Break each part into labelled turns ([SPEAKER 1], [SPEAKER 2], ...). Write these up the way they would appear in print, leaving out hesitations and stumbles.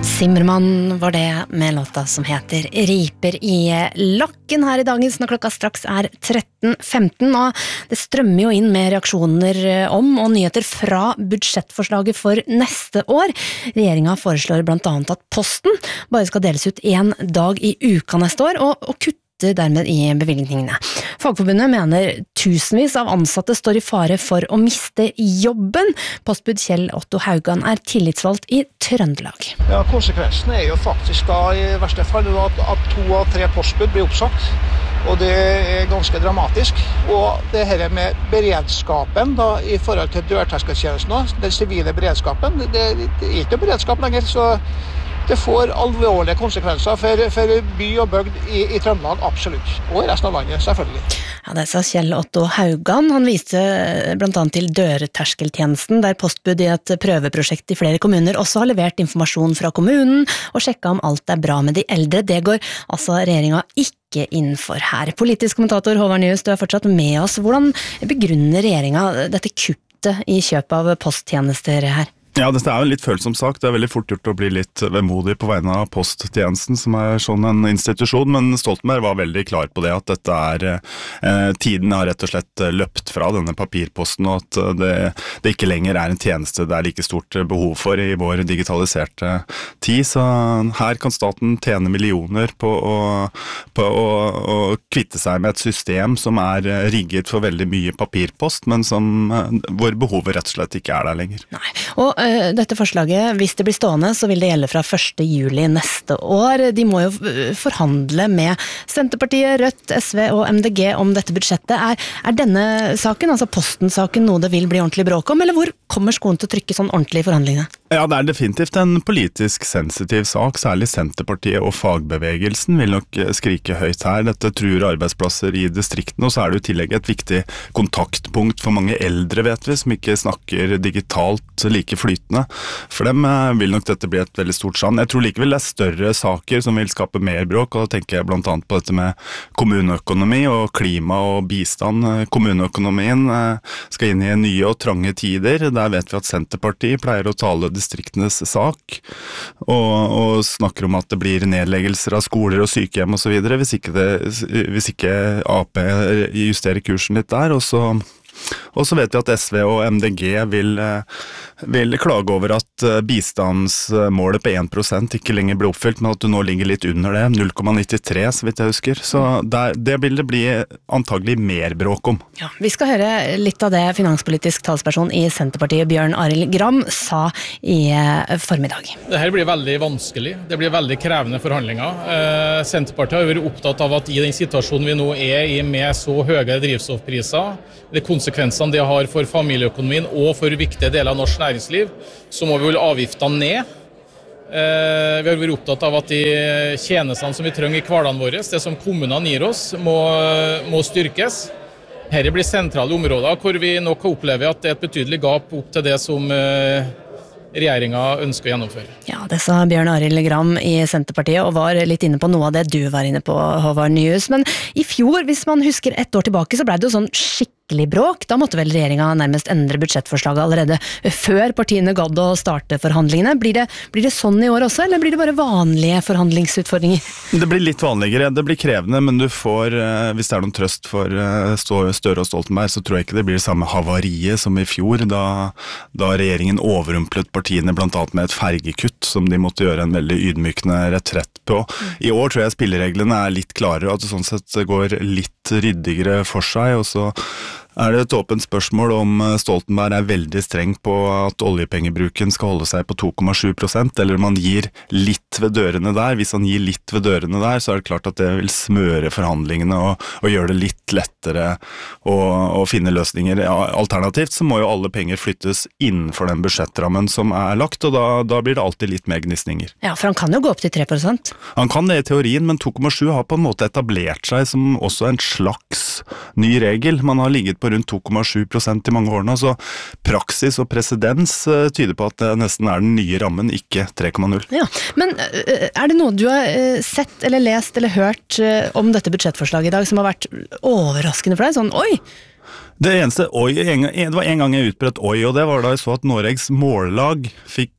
[SPEAKER 1] Simmermann var det med låta som heter Riper i lakken her i dagens når klokka straks 13:15, og det strømmer jo inn med reaksjoner om og nyheter fra budsjettforslaget for neste år. Regjeringen foreslår blant annet at posten bare skal deles ut en dag i uka neste år, og kutte dermed i bevilgningene. Fagforbundet mener tusenvis av ansatte står i fare for å miste jobben. Postbud Kjell Otto Haugan tillitsvalgt i Trøndelag.
[SPEAKER 2] Ja, konsekvensen jo faktisk da i verste fall at 2 av 3 postbud blir oppsagt. Og det ganske dramatisk. Og det her med beredskapen da, i forhold til dørterskeltjenesten, den sivile beredskapen, det ikke beredskap lenger, så det får alvorlige konsekvenser for by og bygd i Trøndelag, absolutt. Og i resten av landet, selvfølgelig.
[SPEAKER 1] Ja, det sa Kjell Otto Haugan. Han viste blant annet til dørterskeltjenesten, der postbud i et prøveprosjekt i flere kommuner også har levert informasjon fra kommunen og sjekket om alt bra med de eldre. Det går altså regjeringen ikke inn for her. Politisk kommentator Håvard Nyhus, du fortsatt med oss. Hvordan begrunner regjeringen dette kuttet i kjøp av posttjenester her?
[SPEAKER 3] Ja, det jo en litt følsom sak. Det veldig fort gjort å bli litt vemodig på vegne av posttjenesten, som sånn en institusjon, men Stoltenberg var veldig klar på det, at dette tiden har rett og slett løpt fra denne papirposten, og at det ikke lenger en tjeneste det like stort behov for i vår digitaliserte tid. Så her kan staten tjene millioner på å kvitte seg med et system som rigget for veldig mye papirpost, men hvor behovet rett og slett ikke der lenger.
[SPEAKER 1] Nei, og dette forslaget, hvis det blir stående, så vil det gjelde fra 1. juli neste år. De må jo forhandle med Senterpartiet, Rødt, SV og MDG om dette budsjettet. Denne saken, altså posten-saken, noe det vil bli ordentlig bråk om, eller hvor kommer skoen til å trykke sånn ordentlig i forhandlingene?
[SPEAKER 3] Ja, det definitivt en politisk sensitiv sak, særlig Senterpartiet og fagbevegelsen vil nok skrike høyt her. Dette truer arbeidsplasser i distriktene, og så det jo i tillegg et viktig kontaktpunkt for mange eldre, vet vi, som ikke snakker digitalt like flytende. For dem vil nok dette bli et veldig stort savn. Jeg tror likevel det større saker som vil skape mer bråk, og da tenker jeg blant annet på dette med kommuneøkonomi og klima og bistand. Kommuneøkonomien skal inn i nye og trange tider. Der vet vi at Senterpartiet pleier å tale distriktenes sak, og snakker om at det blir nedleggelser av skoler og sykehjem og så videre, hvis ikke AP justerer kursen litt der, og så vet vi at SV og MDG vil klage over at bistandsmålet på 1% ikke lenger blir oppfylt, men at du nå ligger litt under det, 0,93 så vidt jeg husker. Så det vil det bli antagelig mer bråk om.
[SPEAKER 1] Ja, vi skal høre litt av det finanspolitisk talsperson i Senterpartiet, Bjørn Arild Gram, sa i formiddag.
[SPEAKER 4] Dette blir veldig vanskelig. Det blir veldig krevende forhandlinger. Senterpartiet har vært opptatt av at i den situasjonen vi nå i med så høye drivstoffpriser, de konsekvensene det har for familieøkonomien og for viktige deler av norsk næringsliv, så må vi holde avgiftene ned. Vi har vært opptatt av at de tjenestene som vi trenger i hverdagen vår, det som kommunene gir oss, må styrkes. Her blir sentrale områder hvor vi nok opplever at det et betydelig gap opp til det som regjeringen ønsker å gjennomføre.
[SPEAKER 1] Ja, det sa Bjørn Arild Gram i Senterpartiet, og var litt inne på noe av det du var inne på, Håvard Nyhus. Men i fjor, hvis man husker 1 år tilbake, så ble det jo sånn skikkelig bråk. Da måtte vel regjeringen nærmest endre budsjettforslaget allerede før partiene gadd å starte forhandlingene. Blir det sånn i år også, eller blir det bare vanlige forhandlingsutfordringer?
[SPEAKER 3] Det blir litt vanligere, det blir krevende, men du får, hvis det noen trøst for Støre og Stoltenberg, så tror jeg ikke det blir det samme havariet som i fjor, da regjeringen overrumplet partiene blant annet med et fergekutt, som de måtte gjøre en veldig ydmykende retrett på. I år tror jeg spillereglene litt klarere, og at det sånn sett går litt ryddigere for seg, og så det et åpent spørsmål om Stoltenberg veldig streng på at oljepengebruken skal holde seg på 2,7%, eller om han gir litt ved dørene der. Hvis han gir litt ved dørene der, så det klart at det vil smøre forhandlingene og gjøre det litt lettere å finne løsninger. Ja, alternativt så må jo alle penger flyttes innenfor den budsjettrammen som lagt, og da blir det alltid litt mer gnisninger.
[SPEAKER 1] Ja, for han kan jo gå opp til 3%.
[SPEAKER 3] Han kan det i teorien, men 2,7 har på en måte etablert seg som også en slags ny regel. Man har ligget på rundt 2,7% i mange årene, så praksis og presedens tyder på at det nesten den nye rammen, ikke 3,0.
[SPEAKER 1] Ja, men det noe du har sett eller lest eller hørt om dette budsjettforslaget i dag som har vært overraskende for deg? Sånn, oi!
[SPEAKER 3] Det eneste oi, det var en gang jeg utbrøt oi, og det var da jeg så at Noregs mållag fikk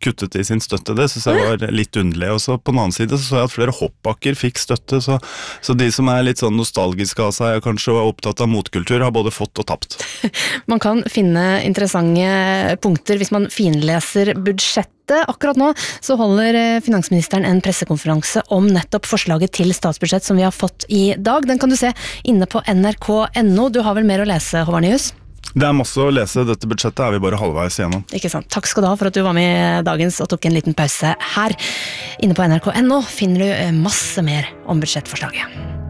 [SPEAKER 3] kuttet i sin støtte. Det synes jeg var litt underlig. Og så på den annen side så jeg at flere hoppbakker fikk støtte, så de som litt sånn nostalgiske av seg og kanskje var opptatt av motkultur, har både fått og tapt.
[SPEAKER 1] Man kan finne interessante punkter hvis man finleser budsjettet. Akkurat nå så holder finansministeren en pressekonferanse om nettopp forslaget til statsbudsjett som vi har fått i dag. Den kan du se inne på nrk.no. Du har vel mer å lese, Håvard Nyhus?
[SPEAKER 3] Det masse å lese. Dette budsjettet vi bare halvveis igjennom.
[SPEAKER 1] Ikke sant. Takk skal du ha for at du var med i dagens og tok en liten pause her. Inne på nrk.no finner du masse mer om budsjettforslaget.